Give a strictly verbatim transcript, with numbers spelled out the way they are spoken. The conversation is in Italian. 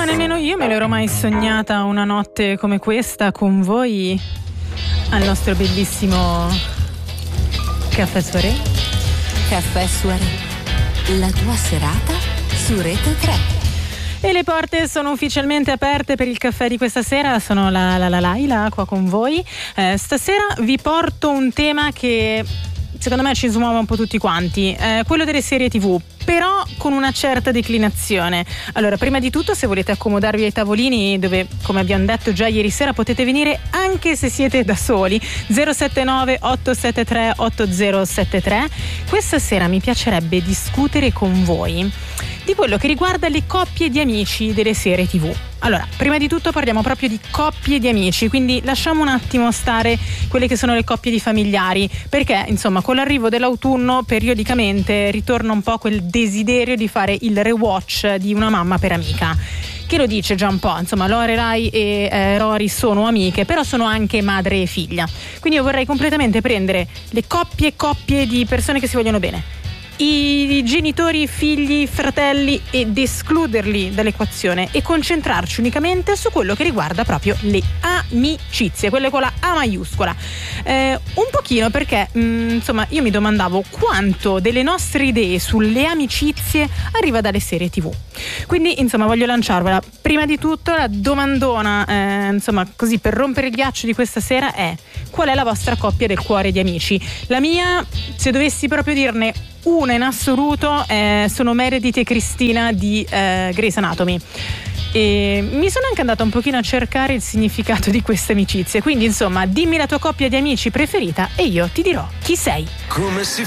ma nemmeno io me l'ero mai sognata una notte come questa con voi al nostro bellissimo Caffè Soirée. Caffè Soirée, la tua serata su Rete tre. E le porte sono ufficialmente aperte per il caffè di questa sera. Sono la la la Laila qua con voi. Eh, stasera vi porto un tema che secondo me ci smuove un po' tutti quanti, eh, quello delle serie tivù, però con una certa declinazione. Allora, prima di tutto, se volete accomodarvi ai tavolini, dove, come abbiamo detto già ieri sera, potete venire anche se siete da soli, zero sette nove otto sette tre otto zero sette tre. Questa sera mi piacerebbe discutere con voi di quello che riguarda le coppie di amici delle serie tivù. Allora, prima di tutto parliamo proprio di coppie di amici, quindi lasciamo un attimo stare quelle che sono le coppie di familiari, perché insomma con l'arrivo dell'autunno periodicamente ritorna un po' quel desiderio di fare il rewatch di Una mamma per amica. Che lo dice già un po', insomma Lorelai e eh, Rory sono amiche, però sono anche madre e figlia. Quindi io vorrei completamente prendere le coppie e coppie di persone che si vogliono bene, i genitori, figli, fratelli, ed escluderli dall'equazione e concentrarci unicamente su quello che riguarda proprio le amicizie, quelle con la A maiuscola. Eh, un pochino perché mh, insomma io mi domandavo quanto delle nostre idee sulle amicizie arriva dalle serie tivù. Quindi insomma voglio lanciarvela. Prima di tutto la domandona, eh, insomma così per rompere il ghiaccio di questa sera è: qual è la vostra coppia del cuore di amici? La mia, se dovessi proprio dirne una in assoluto, eh, sono Meredith e Cristina di eh, Grey's Anatomy. E mi sono anche andata un pochino a cercare il significato di queste amicizie, quindi insomma dimmi la tua coppia di amici preferita e io ti dirò chi sei. Come si